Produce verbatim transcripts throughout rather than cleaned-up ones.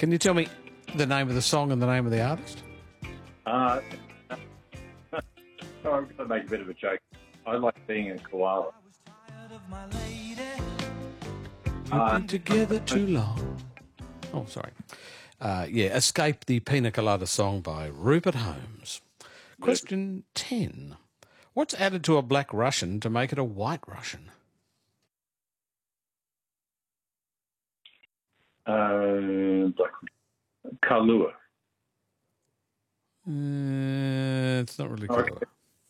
Can you tell me the name of the song and the name of the artist? Uh, so I'm going to make a bit of a joke. I like being a koala. We've been together too long. Oh, sorry. Uh, yeah, Escape the Pina Colada Song by Rupert Holmes. Question ten. What's added to a black Russian to make it a white Russian? Uh, black Kahlua. Uh, it's not really clear. Okay.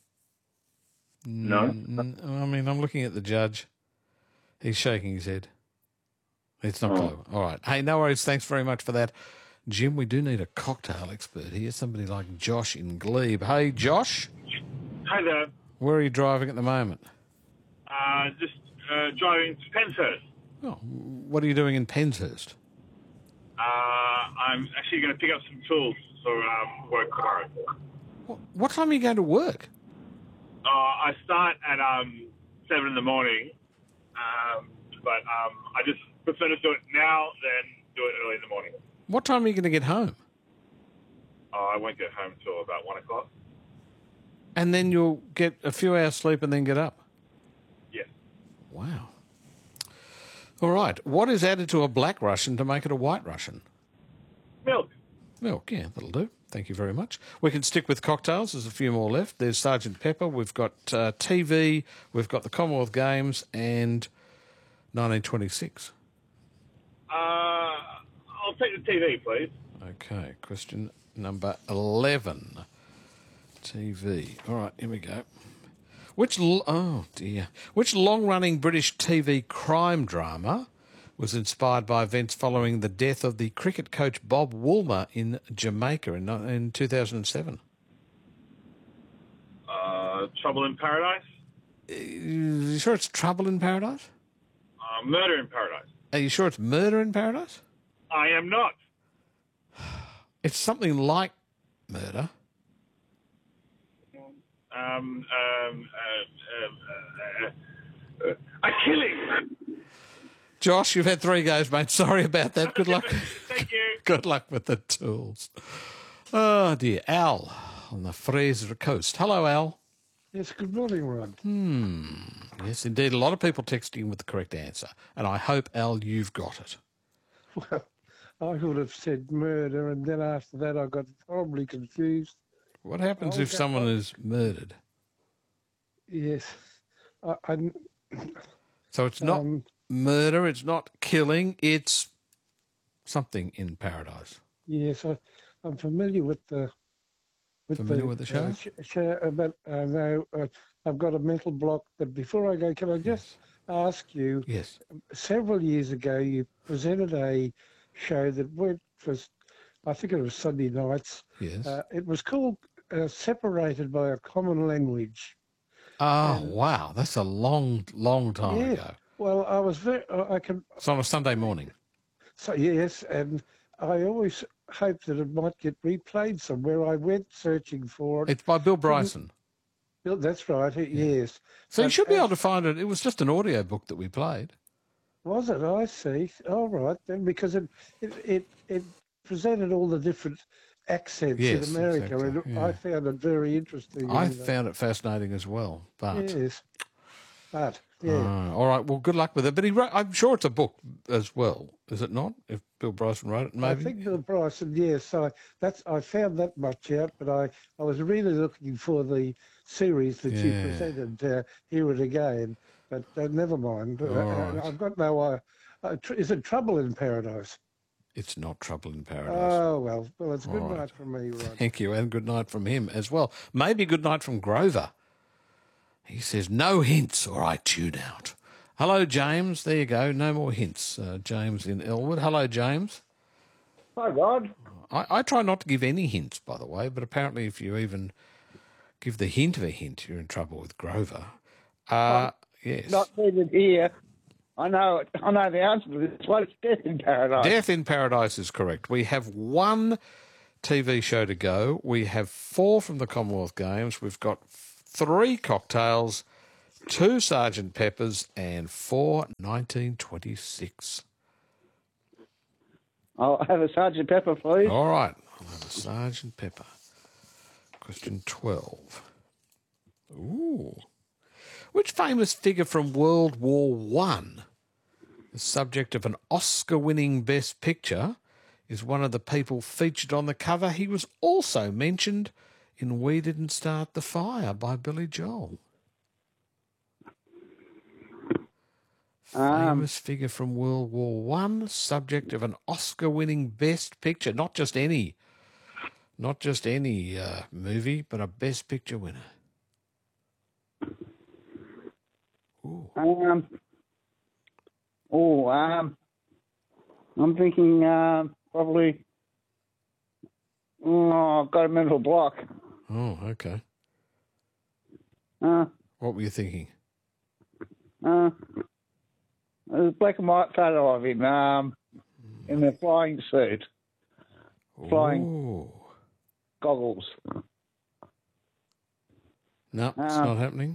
No? Mm, I mean, I'm looking at the judge. He's shaking his head. It's not Oh. clear. All right. Hey, no worries. Thanks very much for that. Jim, we do need a cocktail expert here, somebody like Josh in Glebe. Hey, Josh, Hi there. where are you driving at the moment? Uh, just uh, driving to Penshurst. Oh, what are you doing in Penshurst? Uh, I'm actually going to pick up some tools for um, work tomorrow. What, what time are you going to work? Uh, I start at um, seven in the morning, um, but um, I just prefer to do it now than do it early in the morning. What time are you going to get home? Uh, I won't get home till about one o'clock. And then you'll get a few hours sleep and then get up? Yes. Wow. All right. What is added to a black Russian to make it a white Russian? Milk. Milk, yeah, that'll do. Thank you very much. We can stick with cocktails. There's a few more left. There's Sergeant Pepper. We've got uh, T V. We've got the Commonwealth Games and nineteen twenty-six. Uh, I'll take the T V, please. Okay, question number eleven. T V. All right, here we go. Which, l- oh dear, which long-running British T V crime drama was inspired by events following the death of the cricket coach Bob Woolmer in Jamaica in, in two thousand seven? Uh, Trouble in Paradise? Uh, you sure it's Trouble in Paradise? Uh, Murder in Paradise? Are you sure it's Murder in Paradise? I am not. It's something like murder. Um, um, uh, uh, uh, uh, a killing. Josh, you've had three goes, mate. Sorry about that. Good luck. Thank you. Good luck with the tools. Oh, dear. Al on the Fraser Coast. Hello, Al. Yes, good morning, Rod. Hmm. Yes, indeed. A lot of people texting with the correct answer. And I hope, Al, you've got it. Well, I would have said murder, and then after that I got horribly confused. What happens Oh, if okay. someone is murdered? Yes. I, I, So it's not um, murder, it's not killing, it's something in paradise. yes, I, I'm familiar with the... With Familiar with the show? Uh, sh- show but uh, no, uh, I've got a mental block. But before I go, can I just ask you, Yes. several years ago you presented a show that went for, I think it was Sunday nights. Yes. Uh, it was called uh, Separated by a Common Language. Oh, wow. That's a long, long time Yeah. ago. Well, I was very, I can, It's on a Sunday morning. so yes, and I always hoped that it might get replayed somewhere. I went searching for it. It's by Bill Bryson. Bill, that's right, yes. So you But should be as- able to find it. It was just an audio book that we played. Was it? I see. All right then, because it it it, it presented all the different accents Yes, in America, exactly, and yeah. I found it very interesting. I and, uh, found it fascinating as well. But yes, but yeah, Ah, all right. Well, good luck with it. But he wrote, I'm sure it's a book as well, is it not? If Bill Bryson wrote it, maybe. I think Bill Bryson. Yes, so that's I found that much out, but I I was really looking for the series that you Yeah. presented, uh, Hear It Again, but uh, never mind. Uh, All uh, right. I've got no. Uh, uh, tr- is it Trouble in Paradise? It's not Trouble in Paradise. Oh well, well it's a good All right. night from me, Rod. Thank you, and good night from him as well. Maybe good night from Grover. He says, no hints or I tune out. Hello, James. There you go. No more hints. Uh, James in Elwood. Hello, James. Hi, Rod. I, I try not to give any hints, by the way, but apparently if you even give the hint of a hint, you're in trouble with Grover. Uh, yes. Not needed here. I know it. I know the answer to this one. It's Death in Paradise. Death in Paradise is correct. We have one T V show to go. We have four from the Commonwealth Games. We've got three cocktails, two Sergeant Peppers, and four nineteen twenty-six. I'll have a Sergeant Pepper, please. All right. I'll have a Sergeant Pepper. Question twelve. Ooh. Which famous figure from World War One, the subject of an Oscar-winning Best Picture, is one of the people featured on the cover? He was also mentioned in We Didn't Start the Fire by Billy Joel. Um, Famous figure from World War One, subject of an Oscar-winning Best Picture. Not just any, not just any uh, movie, but a Best Picture winner. Ooh. Um, oh, um, I'm thinking uh, probably. Oh, I've got a mental block. Oh, okay. Uh, What were you thinking? uh, there's a black and white photo of him um, in a flying suit, flying Ooh. goggles. No, it's Um, not happening.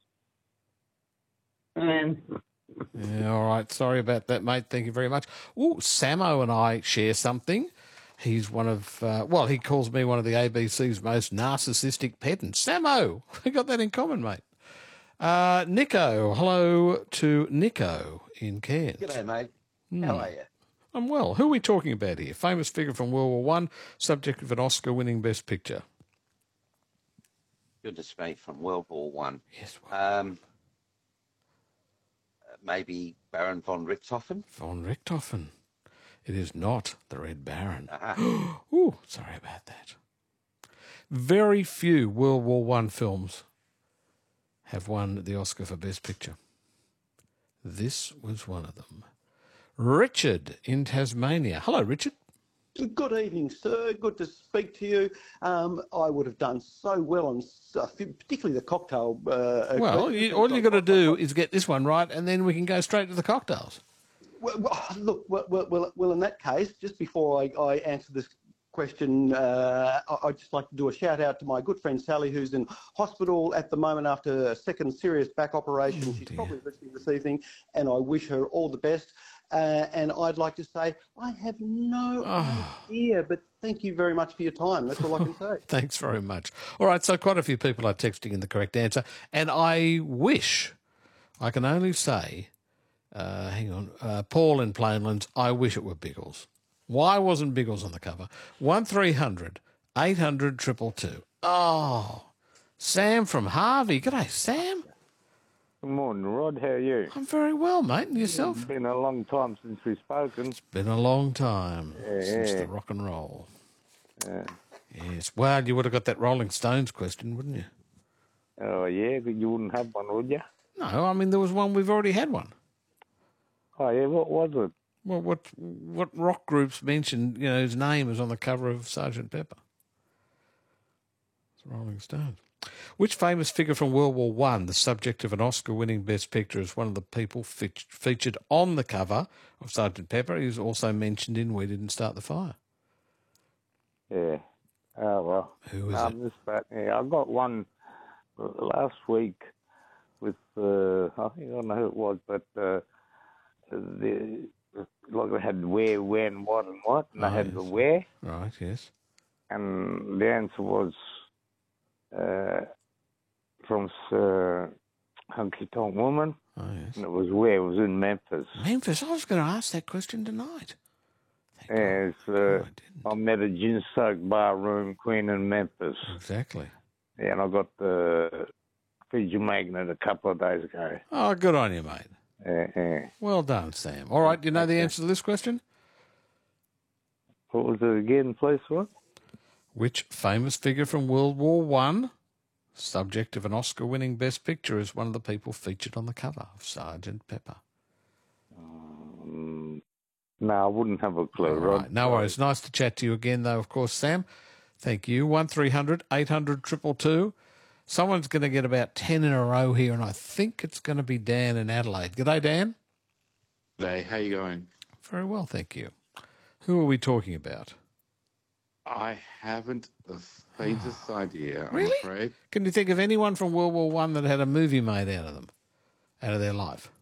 And Yeah, all right. Sorry about that, mate. Thank you very much. Oh, Samo and I share something. He's one of, uh, well, he calls me one of the A B C's most narcissistic pedants. Samo, we got that in common, mate. Uh, Nico, hello to Nico in Cairns. G'day, mate. How are you? I'm well. Who are we talking about here? Famous figure from World War One, subject of an Oscar-winning Best Picture. Goodness me, from World War One. Yes, well, Um, maybe Baron von Richthofen. von Richthofen. It is not the Red Baron. Ah, Ooh, sorry about that. Very few World War One films have won the Oscar for Best Picture. This was one of them. Richard in Tasmania. Hello, Richard. Good evening, sir. Good to speak to you. Um, I would have done so well on, uh, particularly the cocktail. Uh, Well, question. you, all you've got to do is get this one right, and then we can go straight to the cocktails. Well, well, look, well, well, well, well, in that case, just before I, I answer this question, uh, I- I'd just like to do a shout out to my good friend Sally, who's in hospital at the moment after a second serious back operation. Oh, She's dear. probably listening this evening, and I wish her all the best. Uh, and I'd like to say I have no Oh. idea, but thank you very much for your time. That's all I can say. Thanks very much. All right, so quite a few people are texting in the correct answer, and I wish, I can only say, uh, hang on, uh, Paul in Plainlands, I wish it were Biggles. Why wasn't Biggles on the cover? one three hundred eight hundred two two two. Oh, Sam from Harvey. G'day, Sam. Good morning, Rod. How are you? I'm very well, mate. And yourself? It's been a long time since we've spoken. Been a long time Yeah, since yeah. the rock and roll. Uh, Yes. Well, you would have got that Rolling Stones question, wouldn't you? oh, yeah, but you wouldn't have one, would you? No, I mean, there was one, we've already had one. Oh, yeah, what was it? Well, what what rock groups mentioned, you know, his name is on the cover of Sergeant Pepper? It's Rolling Stones. Which famous figure from World War One, the subject of an Oscar-winning Best Picture, is one of the people fe- featured on the cover of Sergeant Pepper? He was also mentioned in We Didn't Start the Fire. Yeah. Oh, well. Who is no, it? I'm just about, yeah, I got one uh, last week with, uh, I think, I don't know who it was, but uh, the, like they had where, when, what, and what, and Oh, they had yes. the where, Right, yes. and the answer was uh, from Sir Hunky Tonk Woman, Oh, yes. and it was where, it was in Memphis. Memphis, I was going to ask that question tonight. Thank God. Yeah, it's, Oh, uh, I didn't. I met a gin-soaked barroom queen in Memphis. Exactly. Yeah, and I got the Fiji magnet a couple of days ago. Oh, good on you, mate. Yeah, yeah. Well done, Sam. All right, do you know the Okay. answer to this question? What was it again, please? What? Which famous figure from World War One, subject of an Oscar-winning Best Picture, is one of the people featured on the cover of Sergeant Pepper? Um, no, I wouldn't have a clue, All Rod. right, no worries. Nice to chat to you again, though, of course, Sam. Thank you. one three hundred eight hundred two two two. Someone's going to get about ten in a row here, and I think it's going to be Dan in Adelaide. G'day, Dan. G'day, how you going? Very well, thank you. Who are we talking about? I haven't the faintest idea, I'm Really? afraid. Can you think of anyone from World War One that had a movie made out of them, out of their life?